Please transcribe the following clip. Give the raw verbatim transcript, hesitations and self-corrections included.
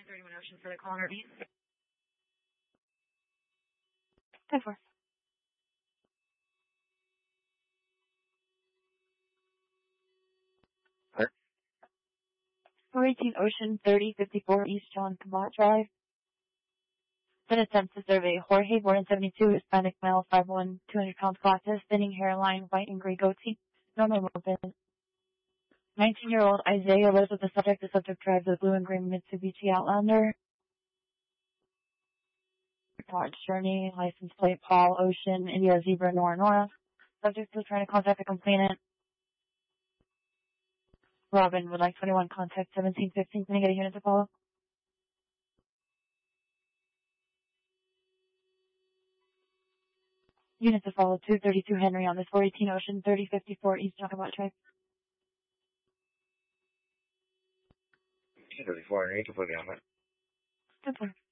thirty-one Ocean for the call interview. ten four. What? four eighteen Ocean, thirty fifty-four East John Cabot Drive. Been attempt to survey Jorge, born in seventy-two, Hispanic male, five one, two hundred pounds, glasses, thinning hairline, white and gray goatee, normal movement. nineteen-year-old Isaiah lives with the subject. The subject drives a blue and gray Mitsubishi Outlander. Dodge Journey, license plate Paul Ocean, India Zebra Nora Nora. Subject is trying to contact the complainant. Robin would like twenty-one, contact seventeen fifteen. Can I get a unit to follow? Unit to follow two thirty-two Henry on this four eighteen Ocean, thirty fifty-four East John Cabot Drive. two thirty-four, I need to put it on that. ten four.